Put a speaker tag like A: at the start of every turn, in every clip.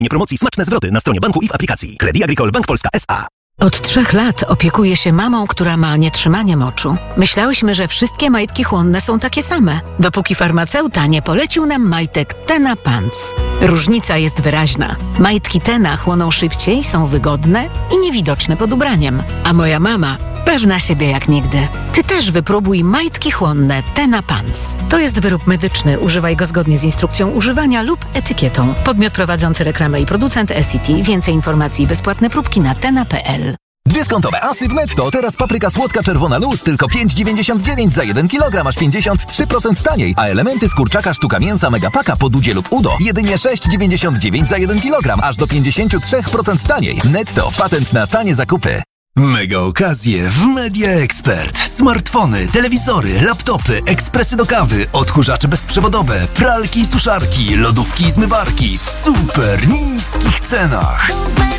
A: Nie promocji smaczne zwroty na stronie banku i w aplikacji. Crédit Agricole Bank Polska S.A.
B: Od 3 lat opiekuję się mamą, która ma nietrzymanie moczu. Myślałyśmy, że wszystkie majtki chłonne są takie same, dopóki farmaceuta nie polecił nam majtek Tena Pants. Różnica jest wyraźna. Majtki Tena chłoną szybciej, są wygodne i niewidoczne pod ubraniem. A moja mama pewna siebie jak nigdy. Ty też wypróbuj majtki chłonne Tena Pants. To jest wyrób medyczny. Używaj go zgodnie z instrukcją używania lub etykietą. Podmiot prowadzący reklamę i producent SCT. Więcej informacji i bezpłatne próbki na tena.pl.
C: Dyskontowe asy w Netto. Teraz papryka słodka czerwona luz tylko 5,99 za 1 kg, aż 53% taniej. A elementy z kurczaka sztuka mięsa Megapaka pod udzie lub udo jedynie 6,99 za 1 kg, aż do 53% taniej. Netto. Patent na tanie zakupy.
D: Mega okazje w Media Expert. Smartfony, telewizory, laptopy, ekspresy do kawy, odkurzacze bezprzewodowe, pralki i suszarki, lodówki i zmywarki w super niskich cenach.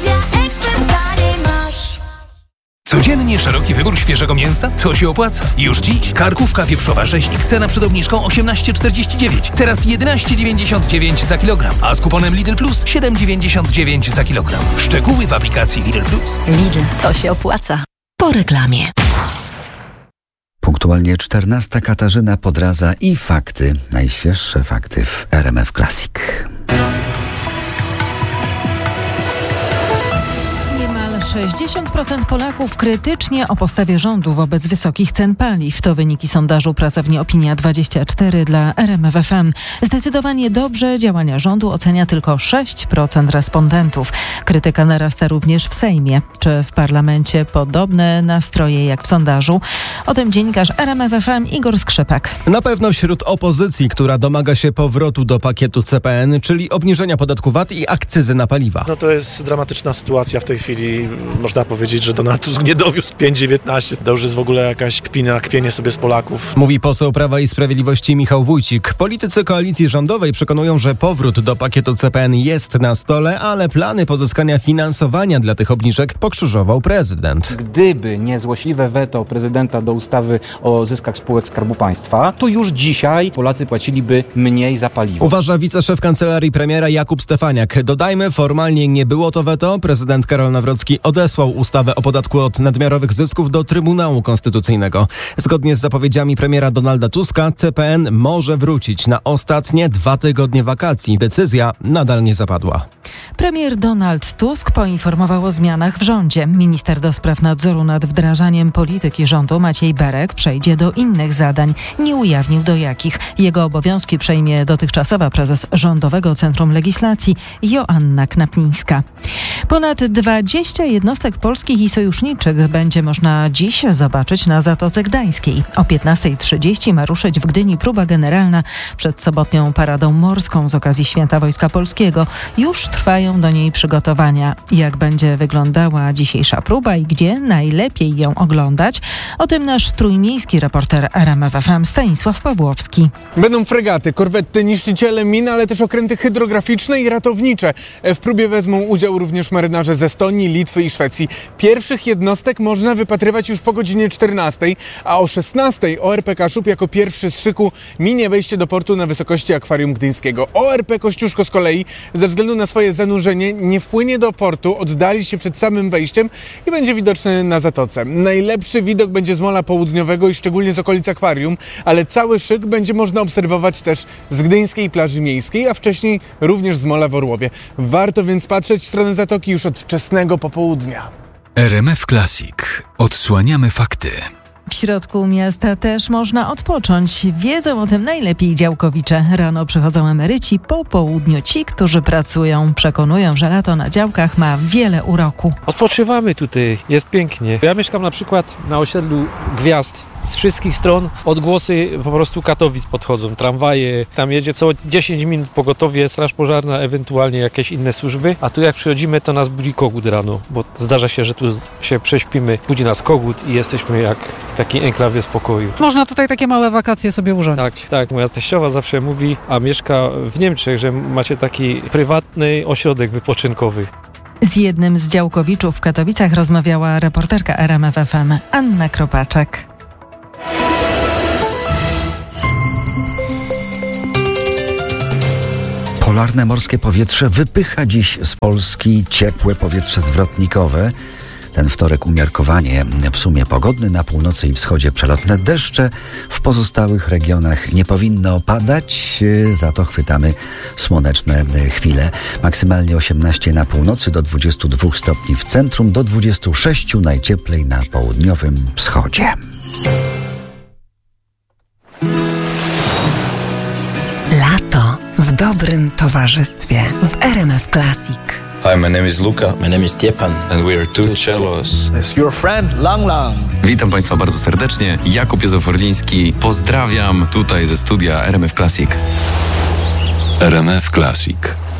E: Codziennie szeroki wybór świeżego mięsa? To się opłaca. Już dziś karkówka wieprzowa rzeźnik. Cena przed obniżką 18,49. Teraz 11,99 za kilogram. A z kuponem Lidl Plus 7,99 za kilogram. Szczegóły w aplikacji Lidl Plus.
B: Lidl, to się opłaca. Po reklamie.
F: Punktualnie 14. Katarzyna Podradza i fakty. Najświeższe fakty w RMF Classic.
G: 60% Polaków krytycznie o postawie rządu wobec wysokich cen paliw. To wyniki sondażu Pracowni Opinia24 dla RMF FM. Zdecydowanie dobrze działania rządu ocenia tylko 6% respondentów. Krytyka narasta również w Sejmie. Czy w parlamencie podobne nastroje jak w sondażu? O tym dziennikarz RMF FM Igor Skrzypek.
H: Na pewno wśród opozycji, która domaga się powrotu do pakietu CPN, czyli obniżenia podatku VAT i akcyzy na paliwa.
I: No to jest dramatyczna sytuacja w tej chwili. Można powiedzieć, że Donald Tusk nie dowiózł 5,19. To już jest w ogóle jakaś kpienie sobie z Polaków.
H: Mówi poseł Prawa i Sprawiedliwości Michał Wójcik. Politycy koalicji rządowej przekonują, że powrót do pakietu CPN jest na stole, ale plany pozyskania finansowania dla tych obniżek pokrzyżował prezydent.
J: Gdyby nie złośliwe weto prezydenta do ustawy o zyskach spółek Skarbu Państwa, to już dzisiaj Polacy płaciliby mniej za paliwo.
H: Uważa wiceszef kancelarii premiera Jakub Stefaniak. Dodajmy, formalnie nie było to weto. Prezydent Karol Nawrocki odesłał ustawę o podatku od nadmiarowych zysków do Trybunału Konstytucyjnego. Zgodnie z zapowiedziami premiera Donalda Tuska, CPN może wrócić na ostatnie 2 tygodnie wakacji. Decyzja nadal nie zapadła.
G: Premier Donald Tusk poinformował o zmianach w rządzie. Minister do spraw nadzoru nad wdrażaniem polityki rządu Maciej Berek przejdzie do innych zadań. Nie ujawnił do jakich. Jego obowiązki przejmie dotychczasowa prezes Rządowego Centrum Legislacji Joanna Knapińska. Ponad 20 jednostek polskich i sojuszniczych będzie można dziś zobaczyć na Zatoce Gdańskiej. O 15:30 ma ruszyć w Gdyni próba generalna przed sobotnią paradą morską z okazji Święta Wojska Polskiego. Już trwają do niej przygotowania. Jak będzie wyglądała dzisiejsza próba i gdzie najlepiej ją oglądać? O tym nasz trójmiejski reporter RMF FM Stanisław Pawłowski.
K: Będą fregaty, korwety, niszczyciele min, ale też okręty hydrograficzne i ratownicze. W próbie wezmą udział również marynarze z Estonii, Litwy i Szwecji. Pierwszych jednostek można wypatrywać już po godzinie 14, a o 16 ORP Kaszub jako pierwszy z szyku minie wejście do portu na wysokości akwarium gdyńskiego. ORP Kościuszko z kolei ze względu na swoje zanurzenie nie wpłynie do portu, oddali się przed samym wejściem i będzie widoczny na zatoce. Najlepszy widok będzie z mola południowego i szczególnie z okolic akwarium, ale cały szyk będzie można obserwować też z gdyńskiej plaży miejskiej, a wcześniej również z mola w Orłowie. Warto więc patrzeć w stronę zatoki już od wczesnego popołudnia.
L: RMF Classic. Odsłaniamy fakty.
G: W środku miasta też można odpocząć. Wiedzą o tym najlepiej działkowicze. Rano przychodzą emeryci, po południu ci, którzy pracują. Przekonują, że lato na działkach ma wiele uroku.
M: Odpoczywamy tutaj, jest pięknie. Ja mieszkam na przykład na osiedlu Gwiazd. Z wszystkich stron odgłosy po prostu Katowic podchodzą, tramwaje, tam jedzie co 10 minut pogotowie, straż pożarna, ewentualnie jakieś inne służby, a tu jak przychodzimy, to nas budzi kogut rano, bo zdarza się, że tu się prześpimy, budzi nas kogut i jesteśmy jak w takiej enklawie spokoju.
N: Można tutaj takie małe wakacje sobie urządzić.
M: Tak, moja teściowa zawsze mówi, a mieszka w Niemczech, że macie taki prywatny ośrodek wypoczynkowy.
G: Z jednym z działkowiczów w Katowicach rozmawiała reporterka RMF FM Anna Kropaczek.
F: Polarne morskie powietrze wypycha dziś z Polski ciepłe powietrze zwrotnikowe. Ten wtorek umiarkowanie w sumie pogodny, na północy i wschodzie przelotne deszcze. W pozostałych regionach nie powinno padać, za to chwytamy słoneczne chwile. Maksymalnie 18 na północy, do 22 stopni w centrum, do 26 najcieplej na południowym wschodzie.
O: Lato w dobrym towarzystwie w RMF Classic.
P: Hi, my name is Luka. My name is Stjepan. And we are two cellos. It's your friend Lang Lang.
Q: Witam Państwa bardzo serdecznie. Jakub Józef-Orliński. Pozdrawiam tutaj ze studia RMF Classic.
L: RMF Classic.